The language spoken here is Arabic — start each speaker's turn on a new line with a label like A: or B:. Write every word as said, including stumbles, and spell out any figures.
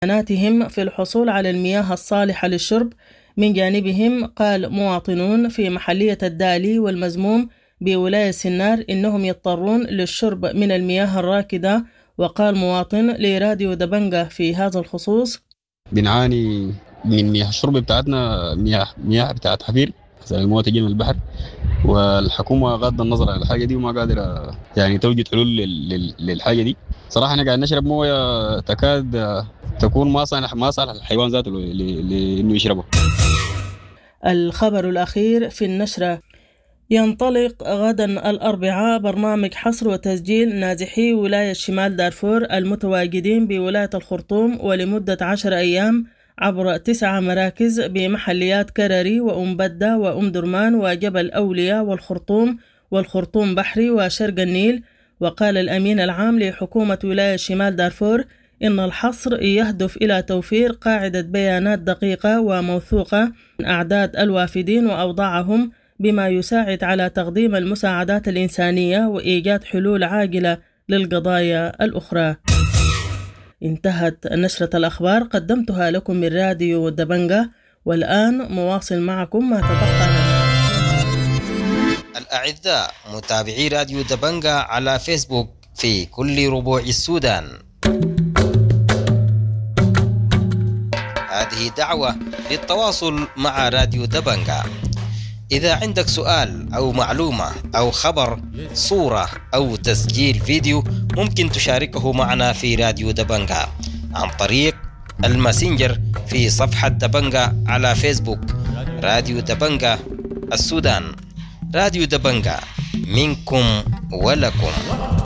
A: بياناتهم في الحصول على المياه الصالحة للشرب. من جانبهم قال مواطنون في محلية الدالي والمزموم بولاية سنار إنهم يضطرون للشرب من المياه الراكدة. وقال مواطن لراديو دبنجة في هذا الخصوص:
B: بنعاني من مياه الشرب بتاعتنا، مياه مياه بتاعت حفير زي المويه تجي من البحر، والحكومة غاضة النظر على الحاجة دي وما قادرة يعني توجد حلول للحاجة دي. صراحة أنا قاعد نشرب مويه تكاد تكون ما صالح ما صالح الحيوان ذاته لأنه يشربه.
A: الخبر الأخير في النشرة: ينطلق غدا الأربعاء برنامج حصر وتسجيل نازحي ولاية شمال دارفور المتواجدين بولاية الخرطوم ولمدة عشر أيام عبر تسع مراكز بمحليات كرري وأم بدة وأم درمان وجبل أولياء والخرطوم والخرطوم بحري وشرق النيل. وقال الأمين العام لحكومة ولاية شمال دارفور إن الحصر يهدف إلى توفير قاعدة بيانات دقيقة وموثوقة من أعداد الوافدين وأوضاعهم، بما يساعد على تقديم المساعدات الإنسانية وإيجاد حلول عاجلة للقضايا الأخرى. انتهت نشرة الأخبار، قدمتها لكم من راديو دبنجة، والآن مواصل معكم ما تبقى لنا.
C: الأعزاء متابعي راديو دبنجة على فيسبوك في كل ربوع السودان، هذه دعوة للتواصل مع راديو دبنجة. إذا عندك سؤال أو معلومة أو خبر، صورة أو تسجيل فيديو، ممكن تشاركه معنا في راديو دبنجة عن طريق الماسنجر في صفحة دبنجة على فيسبوك. راديو دبنجة السودان، راديو دبنجة منكم ولكم.